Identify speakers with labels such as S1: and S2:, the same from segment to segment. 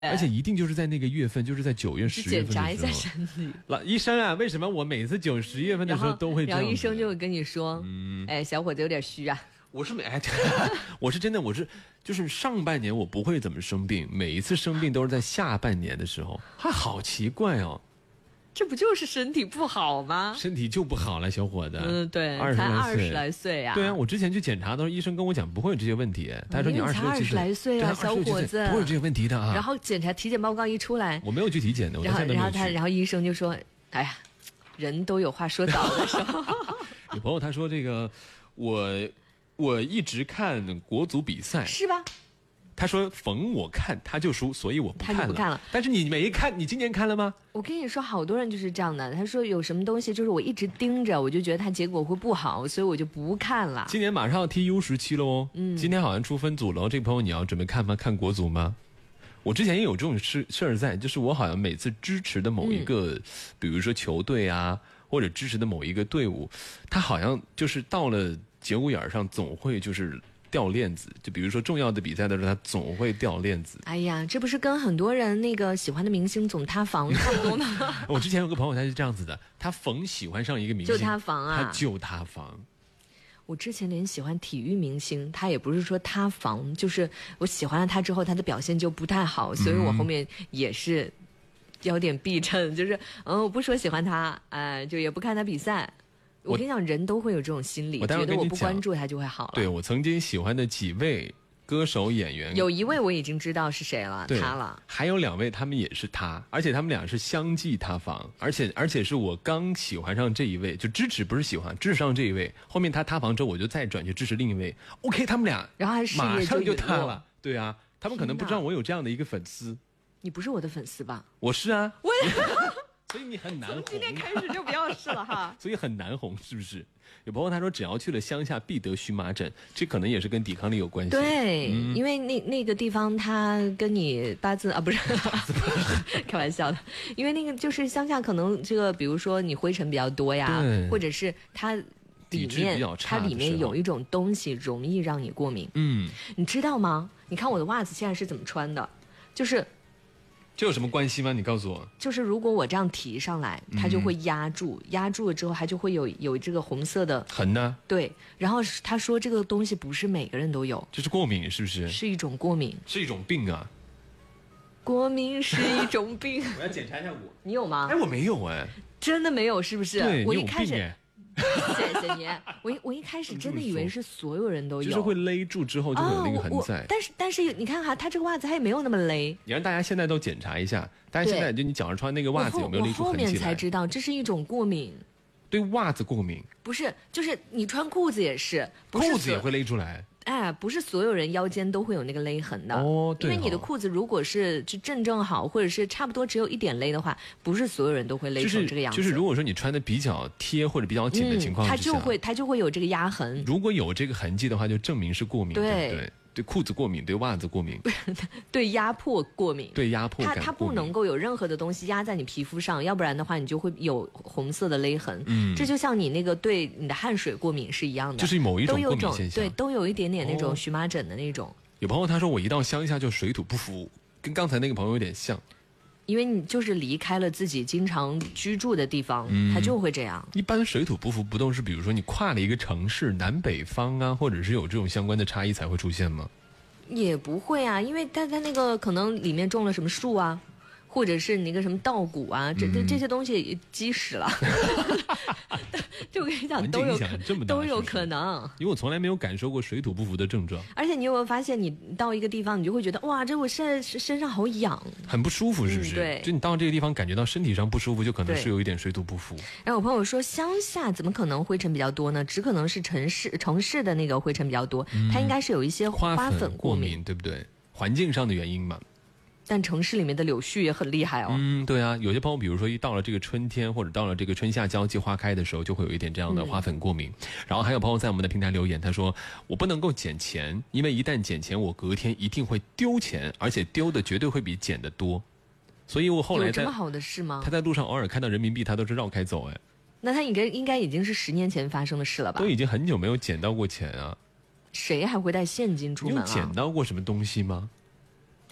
S1: 而且一定就是在那个月份，就是在9月、10月份的时候。
S2: 检查一下身体。
S1: 医生啊，为什么我每次9、10月份的时候都会这样？
S2: 然后医生就会跟你说，小伙子有点虚啊。
S1: 我是我是真的，就是上半年我不会怎么生病，每一次生病都是在下半年的时候，还好奇怪哦。
S2: 这不就是身体不好吗？
S1: 身体就不好了，小伙子。
S2: 对，才20来岁啊。
S1: 对啊，我之前去检查的时候，医生跟我讲不会有这些问题。他说你
S2: 20来岁啊，小伙子，
S1: 不会有这些问题的啊。
S2: 然后检查体检报告一出来，
S1: 我没有去体检的，
S2: 然后医生就说，哎呀，人都有话说早的时候。
S1: 有朋友他说这个，我一直看国足比赛，
S2: 是吧？
S1: 他说逢我看他就输，所以我不看了。
S2: 他就不看了。
S1: 但是你没看，你今年看了吗？
S2: 我跟你说，好多人就是这样的。他说有什么东西，就是我一直盯着，我就觉得他结果会不好，所以我就不看了。
S1: 今年马上要踢 U17了哦。今天好像出分组了。这个朋友你要准备看吗？看国足吗？我之前也有这种事儿在，就是我好像每次支持的某一个，比如说球队啊，或者支持的某一个队伍，他好像就是到了节骨眼上总会就是掉链子，就比如说重要的比赛的时候，他总会掉链子。
S2: 哎呀，这不是跟很多人那个喜欢的明星总塌房差不多吗？
S1: 我之前有个朋友他是这样子的，他逢喜欢上一个明星
S2: 就塌房啊，
S1: 他就塌房。
S2: 我之前连喜欢体育明星，他也不是说塌房，就是我喜欢了他之后，他的表现就不太好，所以我后面也是有点避衬，就是我不说喜欢他，就也不看他比赛。我跟你讲，人都会有这种心理，觉得我不关注他就会好了。
S1: 对，我曾经喜欢的几位歌手演员，
S2: 有一位我已经知道是谁了，他了。
S1: 还有2位他们也是他，而且他们俩是相继塌房，而且是我刚喜欢上这一位，就支持不是喜欢，支持上这一位，后面他塌房之后，我就再转去支持另一位。OK， 他们俩
S2: 然后
S1: 马上就塌了。对啊，他们可能不知道我有这样的一个粉丝。
S2: 你不是我的粉丝吧？
S1: 我是啊。我也所以你很难红。
S2: 从今天开始就不要试了哈。
S1: 所以很难红，是不是？有朋友他说，只要去了乡下必得荨麻疹，这可能也是跟抵抗力有关系。
S2: 对，因为那个地方它跟你八字啊不是开玩笑的，因为那个就是乡下可能这个，比如说你灰尘比较多呀，或者是它里面有一种东西容易让你过敏。你知道吗？你看我的袜子现在是怎么穿的，就是
S1: 这有什么关系吗？你告诉我。
S2: 就是如果我这样提上来，它就会压住，压住了之后它就会有这个红色的
S1: 痕呢。
S2: 对，然后他说这个东西不是每个人都有，
S1: 这是过敏是不是？
S2: 是一种过敏，
S1: 是一种病啊。
S2: 过敏是一种病。
S1: 我要检查一下
S2: 你有吗？
S1: 我没有哎。
S2: 真的没有是不是？
S1: 对，
S2: 我一开始。
S1: 你有病哎。
S2: 谢谢你，我一开始真的以为是所有人都有，
S1: 就是会勒住之后就会有那个痕在。
S2: 但是你看哈，它这个袜子它也没有那么勒。
S1: 你让大家现在都检查一下，大家现在就你脚上穿那个袜子有没有勒出痕迹来？
S2: 我后面才知道这是一种过敏。
S1: 对袜子过敏？
S2: 不是，就是你穿裤子也是，
S1: 裤子也会勒出来。
S2: 不是所有人腰间都会有那个勒痕的
S1: 哦，对，
S2: 因为你的裤子如果是就正好，或者是差不多只有一点勒的话，不是所有人都会勒成这个样子。
S1: 就是如果说你穿的比较贴或者比较紧的情况之下，
S2: 它就会有这个压痕。
S1: 如果有这个痕迹的话，就证明是过敏，对不对？对裤子过敏，对袜子过敏，
S2: 对压迫过敏，
S1: 对压迫感过敏。
S2: 它不能够有任何的东西压在你皮肤上，要不然的话你就会有红色的勒痕。这就像你那个对你的汗水过敏是一样的，
S1: 就是某一种过敏现象。
S2: 对，都有一点点那种荨麻疹的那种。
S1: 有朋友他说我一到乡下就水土不服，跟刚才那个朋友有点像。
S2: 因为你就是离开了自己经常居住的地方，它就会这样。
S1: 一般水土不服不都是比如说你跨了一个城市南北方啊，或者是有这种相关的差异才会出现吗？
S2: 也不会啊，因为它那个可能里面种了什么树啊，或者是那个什么稻谷啊，这些东西积屎了。就我跟你讲，都有可能。
S1: 因为我从来没有感受过水土不服的症状。
S2: 而且你有没有发现，你到一个地方，你就会觉得哇，这我身上好痒，
S1: 很不舒服，是不是？
S2: 对，
S1: 就你到这个地方感觉到身体上不舒服，就可能是有一点水土不服。
S2: 然后我朋友说，乡下怎么可能灰尘比较多呢？只可能是城市的那个灰尘比较多，它应该是有一些花粉过敏，
S1: 对不对？环境上的原因嘛。
S2: 但城市里面的柳絮也很厉害哦。
S1: 对啊，有些朋友比如说一到了这个春天或者到了这个春夏交际花开的时候，就会有一点这样的花粉过敏。然后还有朋友在我们的平台留言，他说我不能够捡钱，因为一旦捡钱我隔天一定会丢钱，而且丢的绝对会比捡的多。所以我后来
S2: 有这么好的事吗？
S1: 他在路上偶尔看到人民币他都是绕开走。
S2: 那他应该已经是10年前发生的事了吧？
S1: 都已经很久没有捡到过钱啊。
S2: 谁还会带现金出门啊？
S1: 你有捡到过什么东西吗？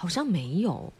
S2: 好像没有。